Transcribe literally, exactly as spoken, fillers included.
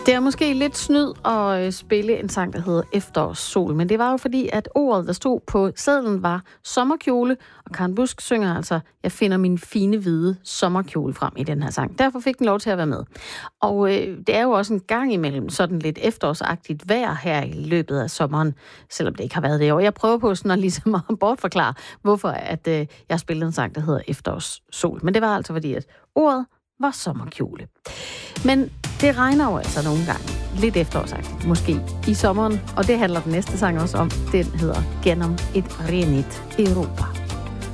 Det er måske lidt snyd at spille en sang, der hedder Efterårssol, men det var jo fordi, at ordet, der stod på sedlen, var sommerkjole, og Karen Busk synger altså, jeg finder min fine hvide sommerkjole frem i den her sang. Derfor fik den lov til at være med. Og øh, det er jo også en gang imellem sådan lidt efterårsagtigt vejr her i løbet af sommeren, selvom det ikke har været det år. Jeg prøver på sådan at ligesom at bortforklare, hvorfor at, øh, jeg spillede en sang, der hedder Efterårssol. Men det var altså fordi, at ordet var sommerkjole. Men det regner jo altså nogle gange. Lidt efterårsagtigt, måske i sommeren. Og det handler den næste sang også om. Den hedder Gennem et renigt Europa.